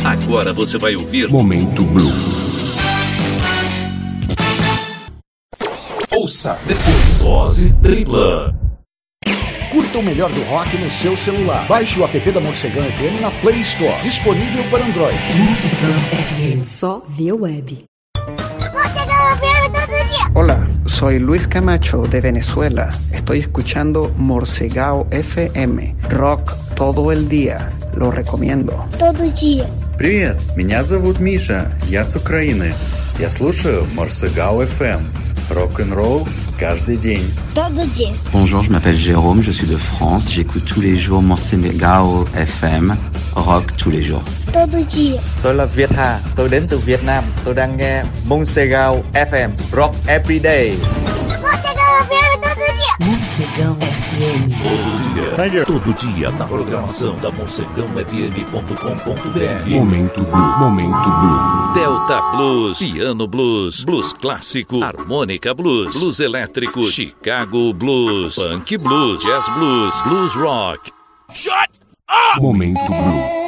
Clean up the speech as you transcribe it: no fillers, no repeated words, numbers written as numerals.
Agora você vai ouvir Momento Blue. Ouça depois. Dose tripla. Curta o melhor do rock no seu celular. Baixe o app da Morcegão FM na Play Store. Disponível para Android. Morcegão FM, só via web. Morcegão FM todo dia. Hola, soy Luis Camacho de Venezuela. Estoy escuchando Morcegao FM. Rock todo el día. Lo recomiendo. Todo dia. Привет, меня зовут Миша, я с Украины. Я слушаю Morcegao FM. Рок-н-ролл каждый день. Todo dia. Bonjour, je m'appelle Jérôme, je suis de France. J'écoute tous les jours Morcegao FM. Rock tous les jours. Todo dia. Tôi là Việt Hà, tôi đến từ Việt Nam. Tôi đang nghe Morcegao FM. Rock every day. Morcegão FM todo dia. Morcegão FM. Todo dia na programação da morcegãofm.com.br. Momento Blue. Momento Blue. Delta Blues, Piano Blues, Blues Clássico, Harmônica Blues, Blues Elétrico, Chicago Blues, Funk Blues, Jazz Blues, Blues Rock. Momento Blue.